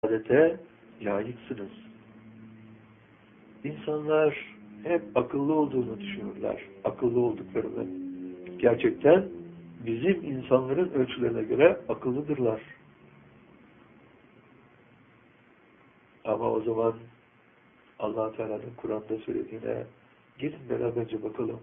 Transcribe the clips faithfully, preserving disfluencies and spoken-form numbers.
adete layıksınız. İnsanlar hep akıllı olduğunu düşünürler. Akıllı olduklarını. Gerçekten bizim insanların ölçülerine göre akıllıdırlar. Ama o zaman Allah Teala'nın Kur'an'da söylediğine gelin beraberce bakalım.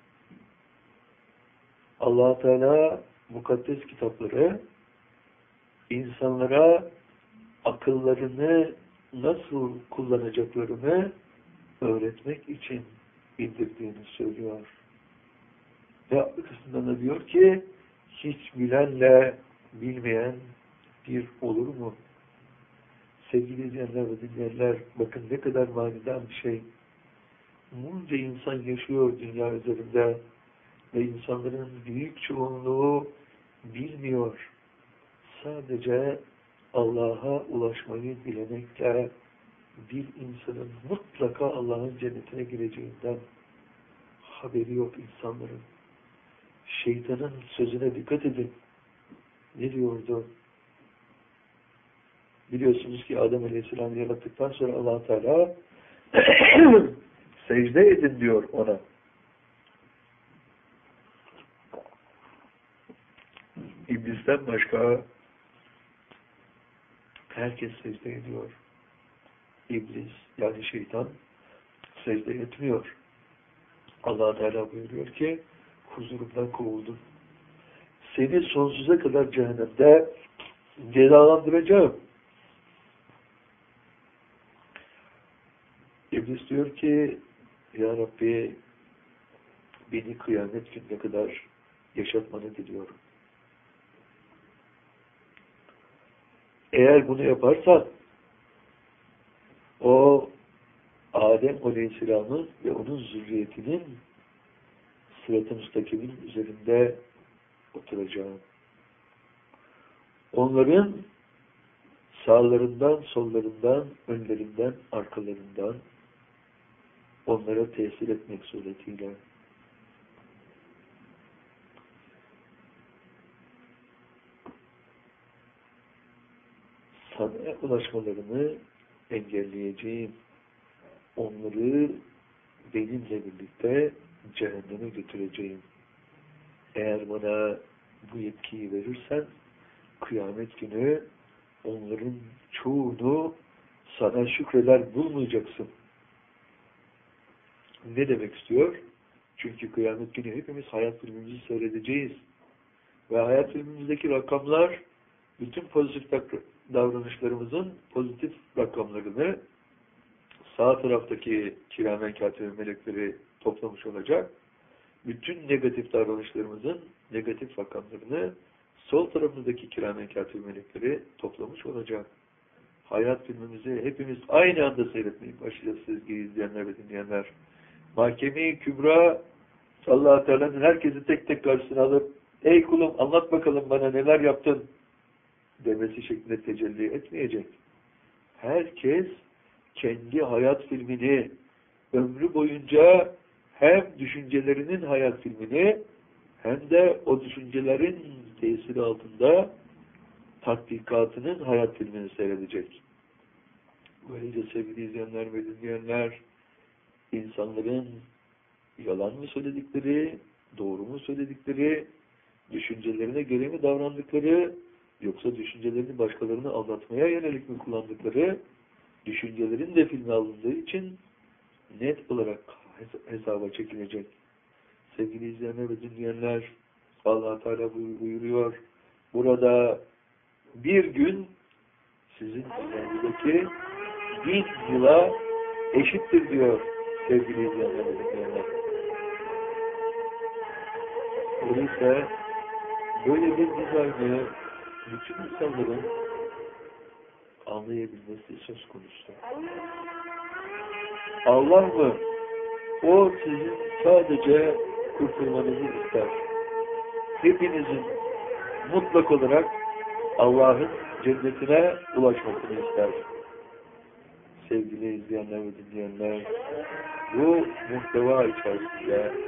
Allah Teala mukaddes kitapları insanlara akıllarını nasıl kullanacaklarını öğretmek için indirdiğini söylüyor. Ve arkasından da diyor ki hiç bilenle bilmeyen bir olur mu? Sevgili izleyenler ve dinleyenler, bakın ne kadar manidar bir şey. Bunca insan yaşıyor dünya üzerinde ve insanların büyük çoğunluğu bilmiyor. Sadece Allah'a ulaşmayı dilemekle bir insanın mutlaka Allah'ın cennetine gireceğinden haberi yok insanların. Şeytanın sözüne dikkat edin. Ne diyordu? Biliyorsunuz ki Adem Aleyhisselam'ı yarattıktan sonra Allah Teala secde edin diyor ona. İblisten başka herkes secde ediyor. İblis yani şeytan secde etmiyor. Allah Teala buyuruyor ki huzurumdan kovuldun. Seni sonsuza kadar cehennemde cezalandıracağım. İblis diyor ki Ya Rabbi beni kıyamet gününe kadar yaşatmanı diliyorum. Eğer bunu yaparsan o Adem Aleyhisselam'ın ve onun zürriyetinin sırat-ı müstakimin üzerinde oturacağım. Onların sağlarından, sollarından, önlerinden, arkalarından onlara tesir etmek suretiyle sana ulaşmalarını engelleyeceğim. Onları benimle birlikte cehenneme götüreceğim. Eğer bana bu yetkiyi verirsen kıyamet günü onların çoğunu sana şükreder bulmayacaksın. Ne demek istiyor? Çünkü kıyamet günü hepimiz hayat filmimizi seyredeceğiz. Ve hayat filmimizdeki rakamlar bütün pozitif davranışlarımızın pozitif rakamlarını sağ taraftaki kiramen katibin melekleri toplamış olacak. Bütün negatif davranışlarımızın negatif rakamlarını sol tarafındaki kiramen katibin melekleri toplamış olacak. Hayat filmimizi hepimiz aynı anda seyretmeye başlayacağız sevgili izleyenler ve dinleyenler. Mahkeme-i Kübra Allah-u Teala'nın herkesi tek tek karşısına alıp ey kulum anlat bakalım bana neler yaptın demesi şeklinde tecelli etmeyecek. Herkes kendi hayat filmini ömrü boyunca hem düşüncelerinin hayat filmini hem de o düşüncelerin tesiri altında tatbikatının hayat filmini seyredecek. Böylece sevgili izleyenler ve dinleyenler insanların yalan mı söyledikleri, doğru mu söyledikleri, düşüncelerine göre mi davrandıkları, yoksa düşüncelerini başkalarını aldatmaya yönelik mi kullandıkları, düşüncelerin de filme alındığı için net olarak hesaba çekilecek. Sevgili izleyenler ve dinleyenler, Allah Teala buyuruyor, burada bir gün sizin dünyadaki bin yıla eşittir diyor sevgili izleyenler ve dinleyenler. Öyleyse böyle bir dizaynı bütün insanların anlayabilmesi söz konusu. Allah mı? O sizin sadece kurtulmanızı ister. Hepinizin mutlak olarak Allah'ın cennetine ulaşmasını ister. Sevgili izleyenler ve dinleyenler, bu muhteva içerisinde